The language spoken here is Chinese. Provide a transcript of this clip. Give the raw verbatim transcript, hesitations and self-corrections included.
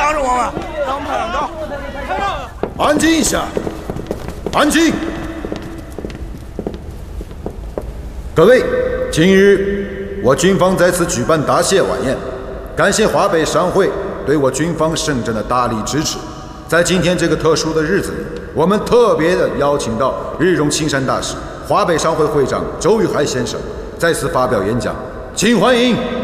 挡着我们，让我们拍张照。拍照。 安静一下，安静。各位，今日我军方在此举办答谢晚宴，感谢华北商会对我军方圣战的大力支持。在今天这个特殊的日子里，我们特别的邀请到日荣青山大使、华北商会会长周玉海先生在此发表演讲，请欢迎。